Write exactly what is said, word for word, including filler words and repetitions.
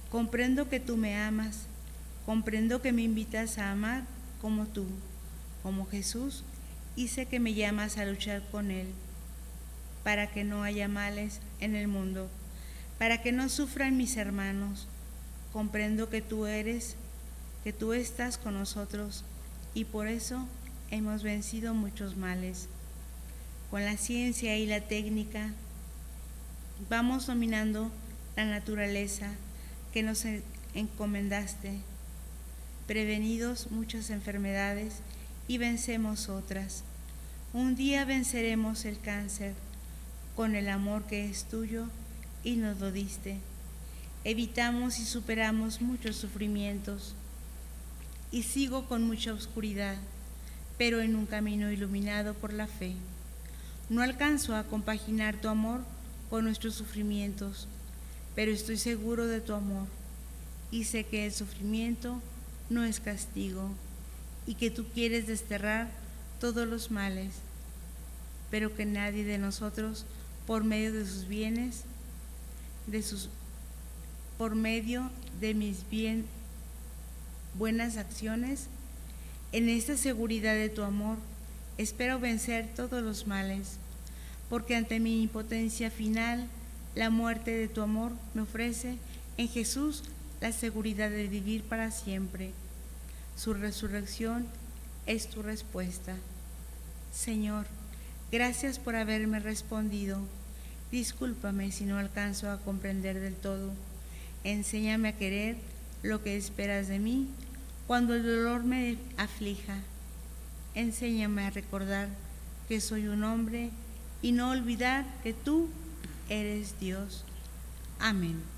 Comprendo que tú me amas, comprendo que me invitas a amar como tú, como Jesús, y sé que me llamas a luchar con Él, para que no haya males en el mundo, para que no sufran mis hermanos. Comprendo que tú eres, que tú estás con nosotros, y por eso hemos vencido muchos males. Con la ciencia y la técnica vamos dominando la naturaleza que nos encomendaste, prevenidos muchas enfermedades y vencemos otras. Un día venceremos el cáncer con el amor que es tuyo y nos lo diste. Evitamos y superamos muchos sufrimientos y sigo con mucha oscuridad, pero en un camino iluminado por la fe. No alcanzo a compaginar tu amor con nuestros sufrimientos, pero estoy seguro de tu amor y sé que el sufrimiento no es castigo y que tú quieres desterrar todos los males, pero que nadie de nosotros, por medio de sus bienes, de sus, por medio de mis bien, buenas acciones, en esta seguridad de tu amor, espero vencer todos los males, porque ante mi impotencia final, la muerte de tu amor me ofrece en Jesús la seguridad de vivir para siempre. Su resurrección es tu respuesta. Señor, gracias por haberme respondido. Discúlpame si no alcanzo a comprender del todo. Enséñame a querer lo que esperas de mí cuando el dolor me aflija. Enséñame a recordar que soy un hombre y no olvidar que tú eres Dios. Amén.